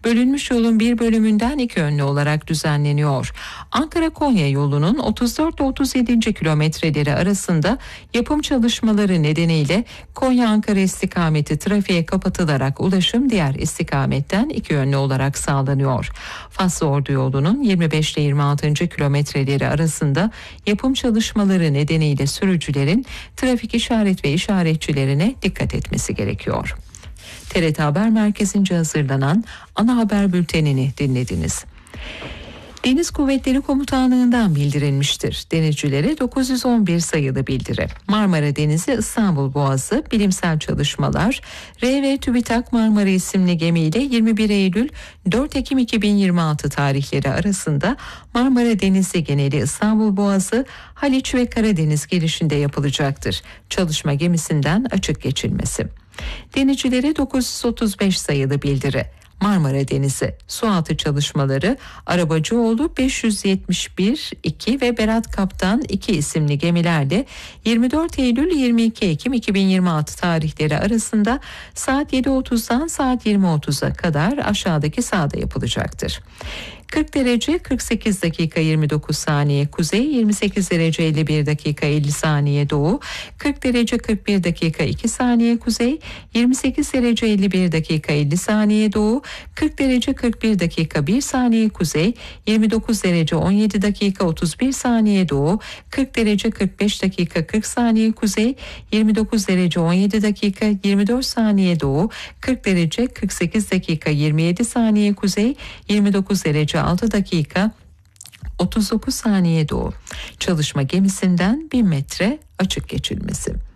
Bölünmüş yolun bir bölümünden iki yönlü olarak düzenleniyor. Ankara-Konya yolunun 34 ile 37. kilometreleri arasında yapım çalışmaları nedeniyle Konya-Ankara istikameti trafiğe kapatılarak ulaşım diğer istikametten iki yönlü olarak sağlanıyor. Faslı-Ordu yolunun 25 ile 26. kilometreleri arasında yapım çalışmaları nedeniyle sürücülerin trafik işaret ve işaretçilerine dikkat etmesi gerekiyor. TRT Haber Merkezi'nce hazırlanan ana haber bültenini dinlediniz. Deniz Kuvvetleri Komutanlığı'ndan bildirilmiştir. Denizcilere 911 sayılı bildiri. Marmara Denizi İstanbul Boğazı bilimsel çalışmalar R.V. TÜBİTAK Marmara isimli gemiyle 21 Eylül 4 Ekim 2026 tarihleri arasında Marmara Denizi geneli İstanbul Boğazı, Haliç ve Karadeniz girişinde yapılacaktır. Çalışma gemisinden açık geçilmesi. Denizcilere 935 sayılı bildiri. Marmara Denizi sualtı çalışmaları Arabacıoğlu 571-2 ve Berat Kaptan 2 isimli gemilerle 24 Eylül 22 Ekim 2026 tarihleri arasında saat 7.30'dan saat 20.30'a kadar aşağıdaki sahada yapılacaktır. 40 derece 48 dakika 29 saniye kuzey, 28 derece 51 dakika 50 saniye doğu, 40 derece 41 dakika 2 saniye kuzey, 28 derece 51 dakika 50 saniye doğu, 40 derece 41 dakika 1 saniye kuzey, 29 derece 17 dakika 31 saniye doğu, 40 derece 45 dakika 40 saniye kuzey, 29 derece 17 dakika 24 saniye doğu, 40 derece 48 dakika 27 saniye kuzey, 29 derece 6 dakika 39 saniye doğu. Çalışma gemisinden 1000 metre açık geçilmesi.